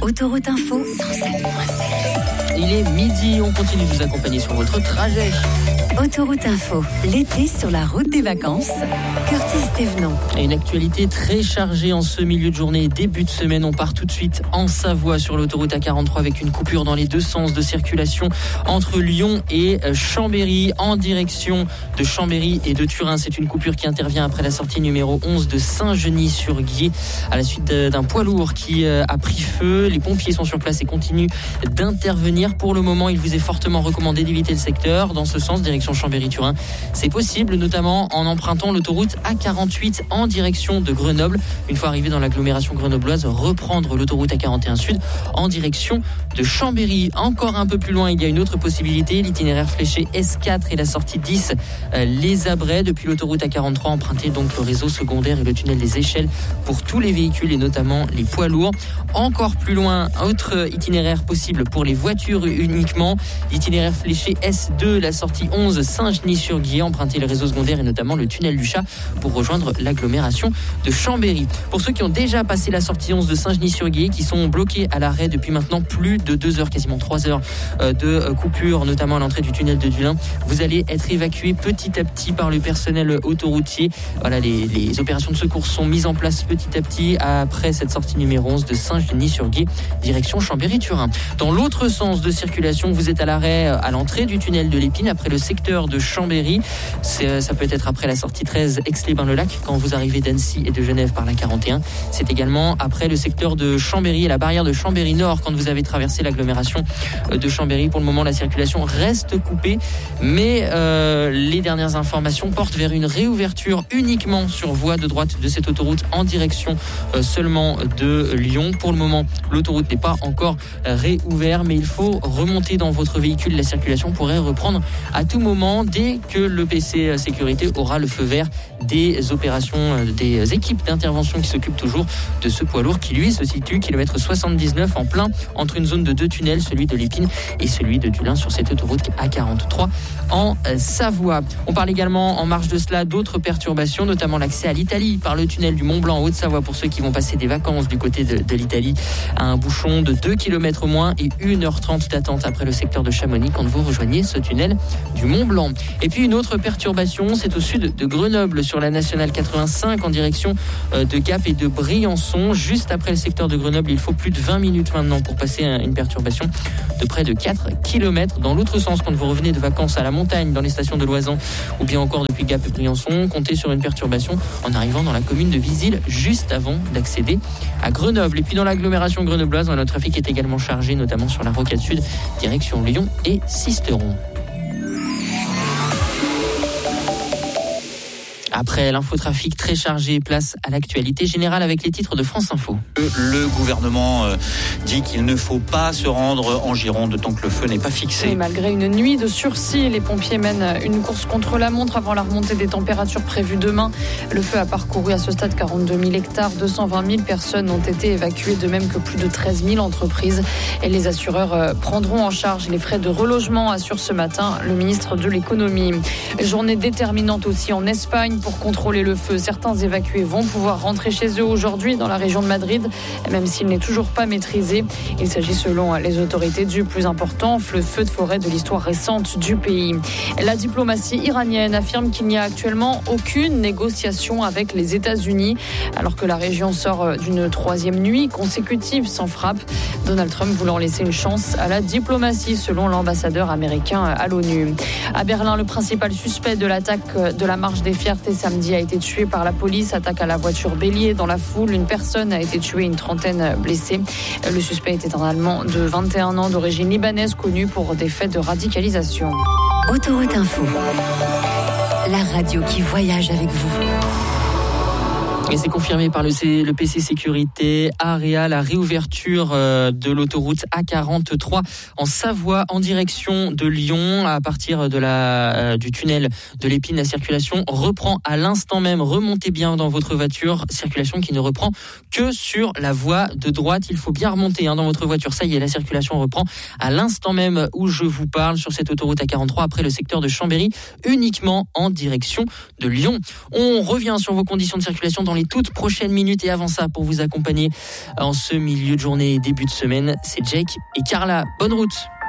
Autoroute Info 107.7. Il est midi, on continue de vous accompagner sur votre trajet. Autoroute Info, l'été sur la route des vacances. Curtis Thévenon. Et une actualité très chargée en ce milieu de journée et début de semaine. On part tout de suite en Savoie sur l'autoroute A43 avec une coupure dans les deux sens de circulation entre Lyon et Chambéry en direction de Chambéry et de Turin. C'est une coupure qui intervient après la sortie numéro 11 de Saint-Genis-sur-Guiers à la suite d'un poids lourd qui a pris feu. Les pompiers sont sur place et continuent d'intervenir. Pour le moment, il vous est fortement recommandé d'éviter le secteur. Dans ce sens, direction Chambéry-Turin, c'est possible, notamment en empruntant l'autoroute A48 en direction de Grenoble. Une fois arrivé dans l'agglomération grenobloise, reprendre l'autoroute A41 Sud en direction de Chambéry. Encore un peu plus loin, il y a une autre possibilité, l'itinéraire fléché S4 et la sortie 10 Les Abrais depuis l'autoroute A43, emprunter donc le réseau secondaire et le tunnel des Échelles pour tous les véhicules et notamment les poids lourds. Encore plus loin, autre itinéraire possible pour les voitures uniquement, l'itinéraire fléché S2, la sortie 11 Saint-Genis-sur-Guiers, emprunter le réseau secondaire et notamment le tunnel du Chat pour rejoindre l'agglomération de Chambéry. Pour ceux qui ont déjà passé la sortie 11 de Saint-Genis-sur-Guiers, qui sont bloqués à l'arrêt depuis maintenant plus de 2 heures, quasiment 3 heures de coupure, notamment à l'entrée du tunnel de Dulin, vous allez être évacués petit à petit par le personnel autoroutier. Voilà, les opérations de secours sont mises en place petit à petit après cette sortie numéro 11 de Saint-Genis-sur-Guiers, direction Chambéry-Turin. Dans l'autre sens de circulation, vous êtes à l'arrêt à l'entrée du tunnel de l'Épine, après le secteur de Chambéry. Ça peut être après la sortie 13 Aix-les-Bains-le-Lac, quand vous arrivez d'Annecy et de Genève par la 41. C'est également après le secteur de Chambéry et la barrière de Chambéry-Nord, quand vous avez traversé l'agglomération de Chambéry. Pour le moment, la circulation reste coupée, mais les dernières informations portent vers une réouverture uniquement sur voie de droite de cette autoroute en direction seulement de Lyon. Pour le moment, l'autoroute n'est pas encore réouverte, mais il faut remonter dans votre véhicule. La circulation pourrait reprendre à tout moment dès que le PC sécurité aura le feu vert des opérations, des équipes d'intervention qui s'occupent toujours de ce poids lourd qui lui se situe kilomètre 79 en plein entre une zone de 2 tunnels, celui de l'Épine et celui de Dulin sur cette autoroute A43 en Savoie. On parle également en marge de cela d'autres perturbations, notamment l'accès à l'Italie par le tunnel du Mont-Blanc en Haute-Savoie pour ceux qui vont passer des vacances du côté de l'Italie, à un bouchon de 2 km au moins et 1h30 d'attente après le secteur de Chamonix quand vous rejoignez ce tunnel du Mont-Blanc. Et puis une autre perturbation, c'est au sud de Grenoble sur la nationale 85 en direction de Gap et de Briançon. Juste après le secteur de Grenoble, il faut plus de 20 minutes maintenant pour passer une perturbation de près de 4 km. Dans l'autre sens, quand vous revenez de vacances à la montagne dans les stations de Loisan ou bien encore depuis Gap et Briançon, comptez sur une perturbation en arrivant dans la commune de Visil juste avant d'accéder à Grenoble. Et puis dans l'agglomération grenobloise, notre trafic est également chargé, notamment sur la rocade sud, direction Lyon et Sisteron. Après l'infotrafic très chargé, place à l'actualité générale avec les titres de France Info. Le gouvernement dit qu'il ne faut pas se rendre en Gironde tant que le feu n'est pas fixé. Et malgré une nuit de sursis, les pompiers mènent une course contre la montre avant la remontée des températures prévues demain. Le feu a parcouru à ce stade 42 000 hectares, 220 000 personnes ont été évacuées, de même que plus de 13 000 entreprises. Et les assureurs prendront en charge les frais de relogement, assure ce matin le ministre de l'économie. Journée déterminante aussi en Espagne pour contrôler le feu. Certains évacués vont pouvoir rentrer chez eux aujourd'hui dans la région de Madrid, même s'il n'est toujours pas maîtrisé. Il s'agit selon les autorités du plus important feu de forêt de l'histoire récente du pays. La diplomatie iranienne affirme qu'il n'y a actuellement aucune négociation avec les États-Unis, alors que la région sort d'une 3e nuit consécutive sans frappe. Donald Trump voulant laisser une chance à la diplomatie, selon l'ambassadeur américain à l'ONU. À Berlin, le principal suspect de l'attaque de la Marche des Fiertés samedi a été tué par la police. Attaque à la voiture bélier dans la foule. Une personne a été tuée, une trentaine blessée. Le suspect était un Allemand de 21 ans d'origine libanaise, connu pour des faits de radicalisation. Autoroute Info, la radio qui voyage avec vous. Et c'est confirmé par le PC Sécurité Area, la réouverture de l'autoroute A43 en Savoie en direction de Lyon. À partir de du tunnel de l'Épine, la circulation reprend à l'instant même. Remontez bien dans votre voiture, circulation qui ne reprend que sur la voie de droite. Il faut bien remonter dans votre voiture. Ça y est, la circulation reprend à l'instant même où je vous parle sur cette autoroute A43 après le secteur de Chambéry, uniquement en direction de Lyon. On revient sur vos conditions de circulation dans les les toutes prochaines minutes. Et avant ça, pour vous accompagner en ce milieu de journée et début de semaine, c'est Jake et Carla. Bonne route.